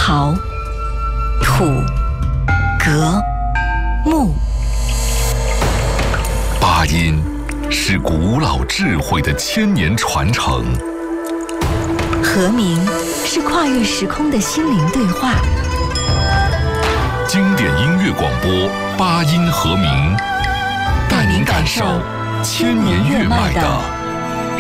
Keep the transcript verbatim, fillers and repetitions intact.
刨、土、革、木。 八音是古老智慧的千年传承， 和鸣是跨越时空的心灵对话。 经典音乐广播八音和鸣，带您感受千年乐脉的